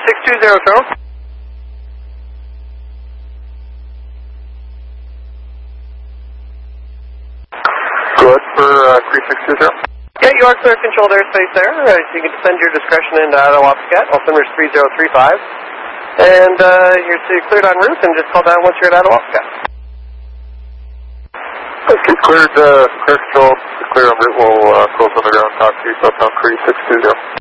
3620, Charles. Good for 3620. Yeah, you are clear controlled airspace there. You can send your discretion into Attawapscat. Altimeter is 3035. And you're cleared en route, and just call down once you're at Attawapscat. Okay, cleared, clear control, clear en route. We'll close on the ground, talk to you, Southbound 3620.